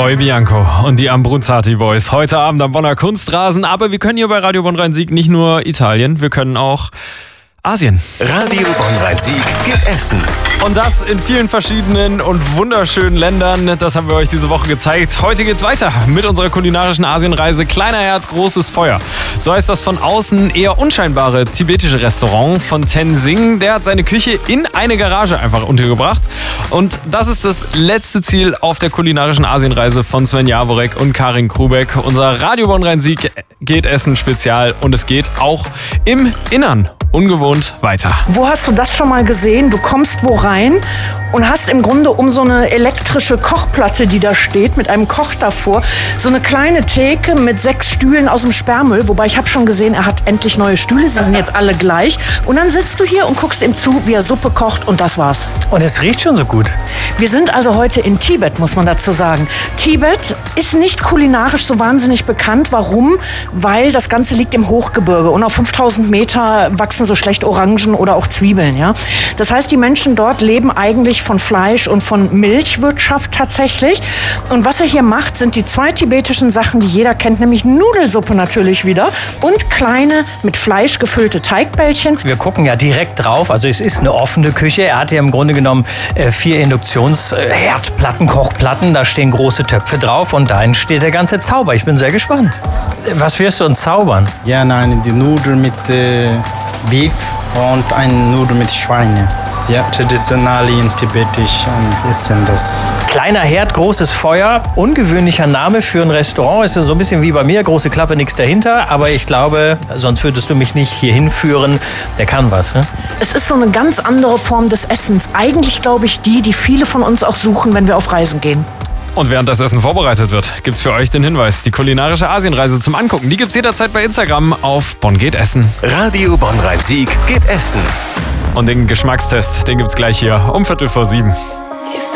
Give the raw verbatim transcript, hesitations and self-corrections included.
Roy Bianco und die Abruzzati Boys heute Abend am Bonner Kunstrasen. Aber wir können hier bei Radio Bonn-Rhein-Sieg nicht nur Italien, wir können auch Asien. Radio Bonn-Rhein-Sieg geht essen. Und das in vielen verschiedenen und wunderschönen Ländern. Das haben wir euch diese Woche gezeigt. Heute geht's weiter mit unserer kulinarischen Asienreise. Kleiner Herd, großes Feuer. So heißt das von außen eher unscheinbare tibetische Restaurant von Tenzing. Der hat seine Küche in eine Garage einfach untergebracht. Und das ist das letzte Ziel auf der kulinarischen Asienreise von Sven Jaworek und Karin Krubeck. Unser Radio Bonn-Rhein-Sieg geht essen Spezial. Und es geht auch im Innern ungewohnt weiter. Wo hast du das schon mal gesehen? Du kommst wo rein und hast im Grunde um so eine elektrische Kochplatte, die da steht, mit einem Koch davor, so eine kleine Theke mit sechs Stühlen aus dem Sperrmüll. Wobei ich habe schon gesehen, er hat endlich neue Stühle. Sie sind jetzt alle gleich. Und dann sitzt du hier und guckst ihm zu, wie er Suppe kocht und das war's. Und es riecht schon so gut. Wir sind also heute in Tibet, muss man dazu sagen. Tibet ist nicht kulinarisch so wahnsinnig bekannt. Warum? Weil das Ganze liegt im Hochgebirge und auf fünftausend Meter wachsen so schlecht Orangen oder auch Zwiebeln. Ja? Das heißt, die Menschen dort leben eigentlich von Fleisch und von Milchwirtschaft tatsächlich. Und was er hier macht, sind die zwei tibetischen Sachen, die jeder kennt, nämlich Nudelsuppe natürlich wieder und kleine mit Fleisch gefüllte Teigbällchen. Wir gucken ja direkt drauf, also es ist eine offene Küche. Er hat ja im Grunde genommen äh, vier Induktionsherdplatten, Kochplatten, da stehen große Töpfe drauf und da entsteht der ganze Zauber. Ich bin sehr gespannt. Was wirst du uns zaubern? Ja, nein, die Nudeln mit äh, Beef und eine Nudel mit Schweine. Ja, traditionell in Tibetisch und essen das. Kleiner Herd, großes Feuer, ungewöhnlicher Name für ein Restaurant. Ist so ein bisschen wie bei mir, große Klappe, nichts dahinter. Aber ich glaube, sonst würdest du mich nicht hier hinführen. Der kann was, ne? Es ist so eine ganz andere Form des Essens. Eigentlich glaube ich die, die viele von uns auch suchen, wenn wir auf Reisen gehen. Und während das Essen vorbereitet wird, gibt's für euch den Hinweis. Die kulinarische Asienreise zum Angucken, die gibt's jederzeit bei Instagram auf Bonn geht essen. Radio Bonn-Rhein-Sieg geht essen. Und den Geschmackstest, den gibt's gleich hier um Viertel vor sieben.